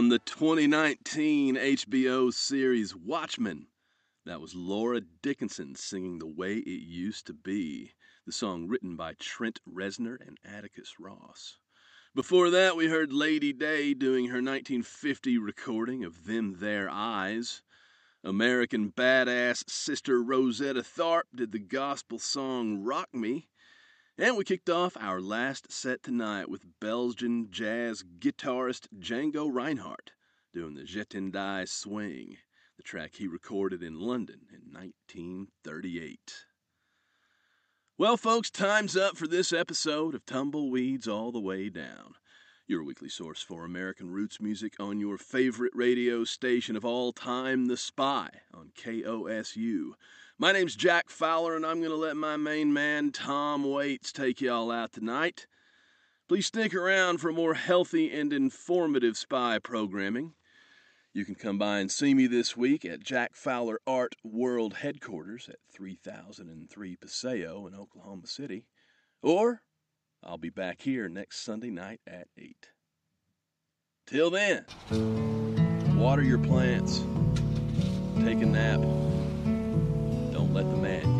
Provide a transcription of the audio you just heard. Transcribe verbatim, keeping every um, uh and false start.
From the twenty nineteen H B O series Watchmen, that was Laura Dickinson singing The Way It Used to Be, the song written by Trent Reznor and Atticus Ross. Before that, we heard Lady Day doing her nineteen fifty recording of Them There Eyes. American badass sister Rosetta Tharpe did the gospel song Rock Me. And we kicked off our last set tonight with Belgian jazz guitarist Django Reinhardt doing the Je t'aime Swing, the track he recorded in London in nineteen thirty-eight. Well, folks, time's up for this episode of Tumbleweeds All the Way Down, your weekly source for American roots music on your favorite radio station of all time, The Spy, on K O S U. My name's Jack Fowler, and I'm going to let my main man, Tom Waits, take y'all out tonight. Please stick around for more healthy and informative Spy programming. You can come by and see me this week at Jack Fowler Art World Headquarters at three thousand three Paseo in Oklahoma City. Or I'll be back here next Sunday night at eight. Till then, water your plants, take a nap. Don't let the man